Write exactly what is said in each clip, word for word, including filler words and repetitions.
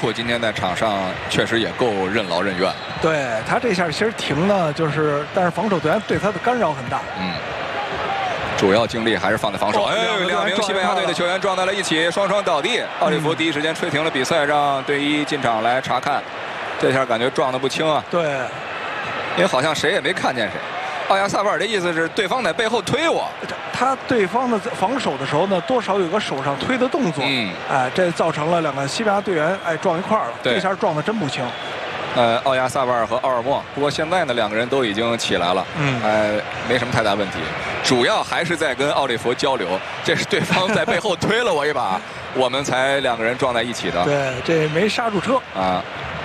库今天在场上确实也够任劳任怨。 对他这下其实停了，就是但是防守队员对他的干扰很大。 嗯。 主要精力还是放在防守。哎，两名西班牙队的球员撞在了一起，双双倒地。奥利弗第一时间吹停了比赛，让队医进场来查看。这下感觉撞得不轻啊。 对， 因为好像谁也没看见谁。奥亚萨瓦尔的意思是对方在背后推我。 他对方的防守的时候呢，多少有个手上推的动作。嗯。哎，这造成了两个西班牙队员哎撞一块儿了。这下撞得真不轻。 呃，奥亚萨瓦尔和奥尔莫，不过现在呢，两个人都已经起来了，嗯，呃，没什么太大问题，主要还是在跟奥利弗交流，这是对方在背后推了我一把，我们才两个人撞在一起的。 对，这没刹住车啊。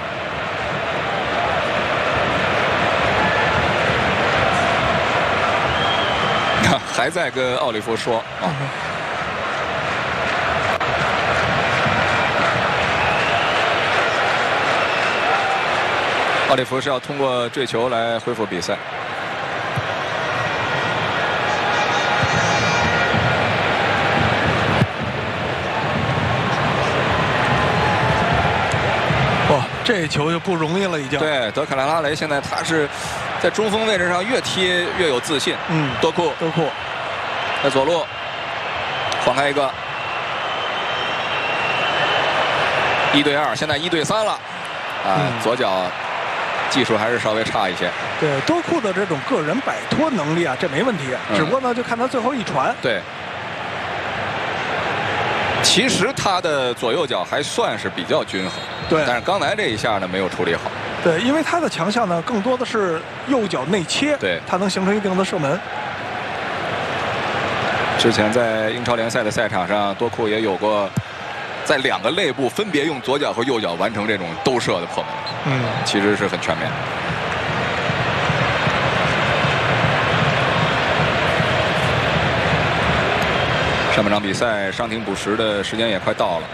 还在跟奥利弗说啊。嗯 奥利弗是要通过坠球来恢复比赛。 哇，这球就不容易了，已经。 对，德凯拉拉雷现在他是在中锋位置上越踢越有自信。嗯，多库， 多库在左路晃开一个，一对二，现在一对三了。啊，嗯、左脚。 技术还是稍微差一些。 对，多库的这种个人摆脱能力啊，这没问题。嗯、只不过呢，就看他最后一传。 对。其实他的左右脚还算是比较均衡。 对。 但是刚才这一下呢，没有处理好。 对，因为他的强项呢，更多的是右脚内切。 对。 他能形成一定的射门。 之前在英超联赛的赛场上，多库也有过。 在两个肋部分别用左脚和右脚完成这种兜射的破门，嗯，其实是很全面。上半场比赛伤停补时的时间也快到了。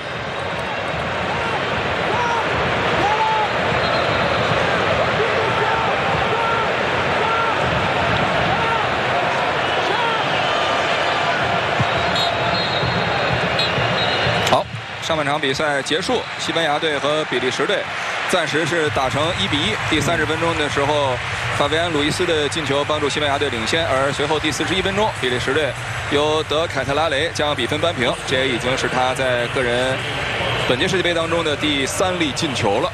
上半场比赛结束，西班牙队和比利时队暂时是打成一比一。第三十分钟的时候，法比安·鲁伊斯的进球帮助西班牙队领先，而随后第四十一分钟，比利时队由德凯特拉雷将比分扳平，这也已经是他在个人本届世界杯当中的第三粒进球了。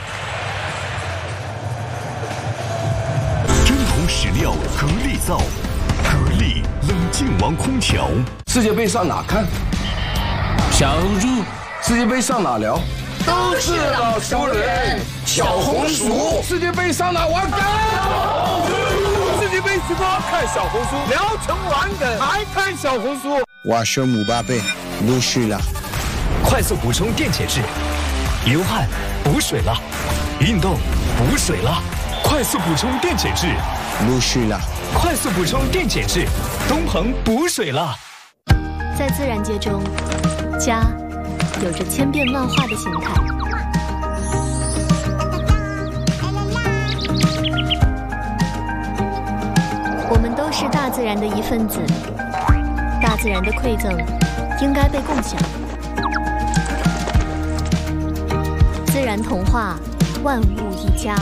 真空实料格力造，格力冷静王空调。 世界杯上哪看？小红书。 世界杯上哪聊？ 都是老熟人。小红书。 世界杯上哪玩梗？ 世界杯直播看小红书，聊成玩梗还看小红书。 我是姆巴佩，不是了。 快速补充电解质，流汗补水了，运动补水了，快速补充电解质， 不是了。 快速补充电解质，东鹏补水了。 在自然界中，家。 有着千变万化的形态，我们都是大自然的一份子，大自然的馈赠应该被共享。自然童话，万物一家。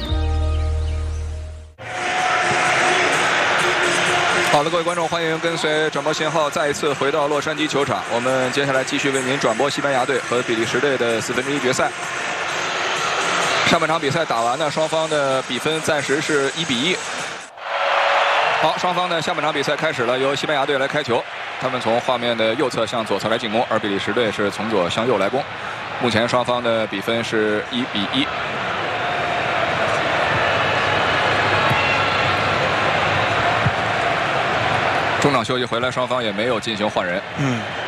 好的，各位观众，欢迎跟随转播信号再一次回到洛杉矶球场。我们接下来继续为您转播西班牙队和比利时队的四分之一决赛。上半场比赛打完呢，双方的比分暂时是一比一。好，双方的下半场比赛开始了，由西班牙队来开球，他们从画面的右侧向左侧来进攻，而比利时队是从左向右来攻。目前双方的比分是一比一。 中场休息回来，双方也没有进行换人。嗯。